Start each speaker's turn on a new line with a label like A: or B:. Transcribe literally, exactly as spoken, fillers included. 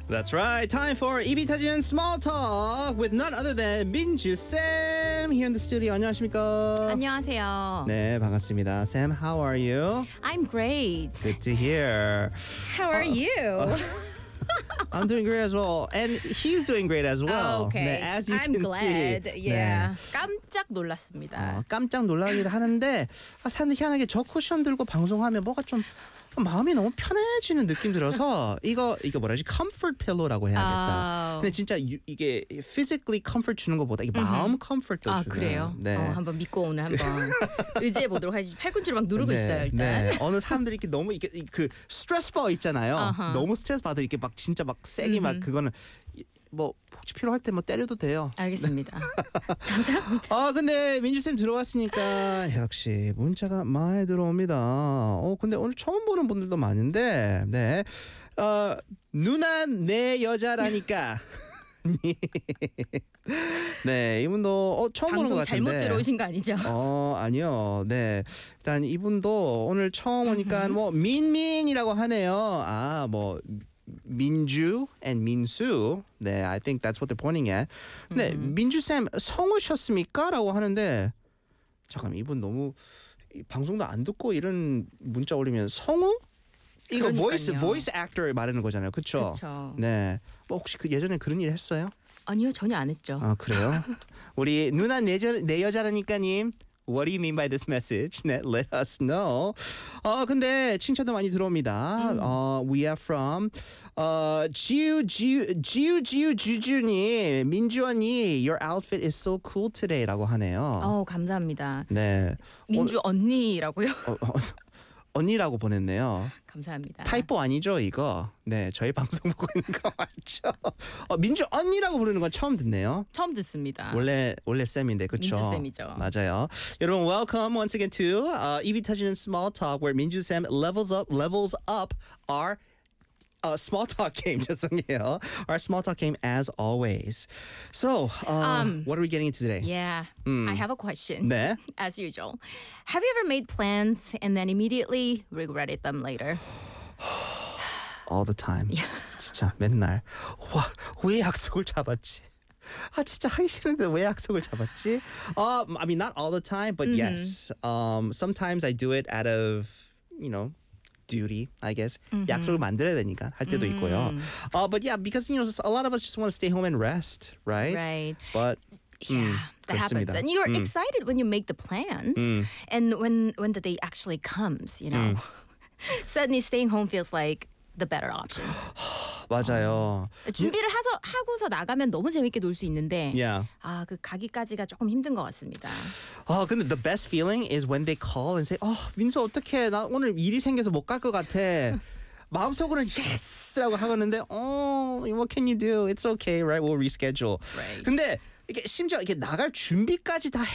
A: That's right. Time for 입이 터지는 small talk with none other than 민주 Sam here in the studio. 안녕하십니까?
B: 안녕하세요.
A: 네, 반갑습니다. Sam, how are you?
B: I'm great.
A: Good to hear.
B: How are you?
A: I'm doing great as well, and he's doing great as well.
B: Oh, okay.
A: 네, as you
B: I'm
A: can
B: glad.
A: see.
B: Yeah.
A: 네.
B: 깜짝 놀랐습니다.
A: 어, 깜짝 놀라기도 하는데 아, 사람들 희한하게 저 쿠션 들고 방송하면 뭐가 좀 마음이 너무 편해지는 느낌 들어서 이거 이거 뭐라지 comfort pillow라고 해야겠다.
B: Oh.
A: 근데 진짜 유, 이게 physically comfort 주는 것보다 이게 마음 comfort도
B: 아
A: 주는.
B: 그래요?
A: 네.
B: 어, 한번 믿고 오늘 한번 의지해 보도록 하지. 팔꿈치를 막 누르고
A: 네,
B: 있어요 일단.
A: 네. 어느 사람들이 이렇게 너무 이게 그 스트레스 바 있잖아요.
B: Uh-huh.
A: 너무 스트레스 받아 이렇게 막 진짜 막 세게 막 그거는 뭐 혹시 필요할 때 뭐 때려도 돼요.
B: 알겠습니다. 감사합니다.
A: 아 근데 민주쌤 들어왔으니까 역시 문자가 많이 들어옵니다. 어 근데 오늘 처음 보는 분들도 많은데 네. 어 누나 내 여자라니까. 네 이분도 어, 처음 보는 것
B: 방송
A: 같은데.
B: 잘못 들어오신 거 아니죠?
A: 어 아니요. 네 일단 이분도 오늘 처음 오니까 뭐 민민이라고 하네요. 아 뭐. 민주 and 민수. 네, I think that's what they're pointing at. 근데
B: 음.
A: 민주 쌤 성우셨습니까?라고 하는데 잠깐 이분 너무 이 방송도 안 듣고 이런 문자 올리면 성우? 이거
B: 그러니까요.
A: voice voice actor 말하는 거잖아요, 그렇죠?
B: 그렇죠.
A: 네, 뭐 혹시 그 예전에 그런 일 했어요?
B: 아니요 전혀 안 했죠.
A: 아 그래요? 우리 누나 내, 여, 내 여자라니까님. What do you mean by this message? 네, let us know. 어 근데 칭찬도 많이 들어옵니다.
B: 음.
A: 어 we are from 어 지우 지우 지우 지우 주주님 민주 언니 your outfit is so cool today라고 하네요.
B: 어 감사합니다.
A: 네.
B: 민주 언니라고요?
A: 어, 어, 언니라고 보냈네요.
B: 감사합니다.
A: 타이포 아니죠 이거? 네 저희 방송 보고 있는 거 맞죠? 어, 민주 언니라고 부르는 건 처음 듣네요.
B: 처음 듣습니다.
A: 원래 원래 쌤인데 그렇죠?
B: 민주 쌤이죠.
A: 맞아요. 여러분 welcome once again to uh, 입이 터지는 small talk where 민주 쌤 levels up levels up our uh, small talk game. 죄송해요. Our small talk game as always. So uh,
B: Um,
A: what are we getting into today?
B: Yeah, I have a question.
A: 네.
B: As usual. Have you ever made plans and then immediately regretted them later?
A: All the time. 진짜 맨날 와, 왜 약속을 잡았지? 아 진짜 하기 싫은데 왜 약속을 잡았지? Uh, I mean not all the time, but yes. Um, sometimes I do it out of, you know, duty, I guess. 약속을 만들어야 되니까 할 때도 있고요. Uh, but yeah, because you know a lot of us just want to stay home and rest, right?
B: Right.
A: But
B: Yeah, that happens.
A: 그렇습니다.
B: And you're excited when you make the plans. And when when the day actually comes, you know. Suddenly staying home feels like the better option.
A: 맞아요.
B: 준비를 하서 하고서 나가면 너무 재밌게 놀 수 있는데
A: Yeah.
B: 아, 그 가기까지가 조금 힘든 것 같습니다.
A: 아 근데 the best feeling is when they call and say, 어 민수 어떡해 나 오늘 일이 생겨서 못 갈 것 같아. 마음속으로는 yes라고 하겠는데, 어 what can you do? It's okay, right? We'll reschedule.
B: Right.
A: 근데 이게 심지어 이게 나갈 준비까지 다